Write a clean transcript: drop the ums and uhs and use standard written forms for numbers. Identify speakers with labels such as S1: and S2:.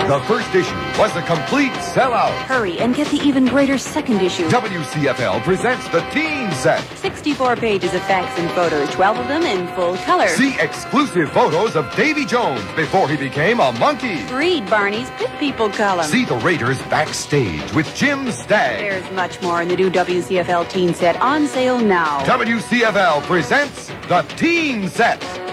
S1: The first issue was a complete sellout.
S2: Hurry and get the even greater second issue.
S1: WCFL presents the Teen Set.
S2: 64 pages of facts and photos, 12 of them in full color.
S1: See exclusive photos of Davy Jones before he became a monkey.
S2: Read Barney's Pit People column.
S1: See the Raiders backstage with Jim Stagg.
S2: There's much more in the new WCFL Teen Set, on sale now.
S1: WCFL presents the Teen Set.